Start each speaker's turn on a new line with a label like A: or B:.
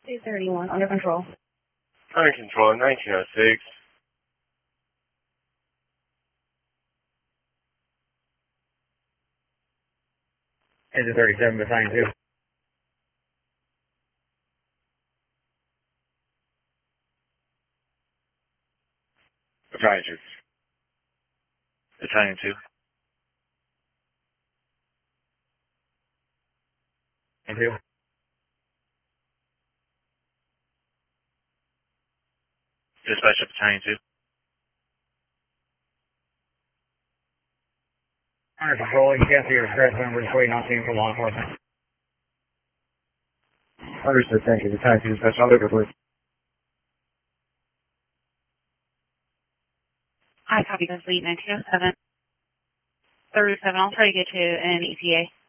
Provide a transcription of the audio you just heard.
A: 231, under control.
B: Under control, 1906.
C: Engine 37, Battalion 2.
B: Battalion 2. Battalion 2.
C: And 2.
B: Dispatch of Battalion 2.
C: Under control, you can't see your distress number, just waiting on scene for law enforcement.
D: Understood, thank you. Battalion 2 dispatch, I'll look at please.
A: I copy this lead 1907. 37, I'll try to get to an ETA.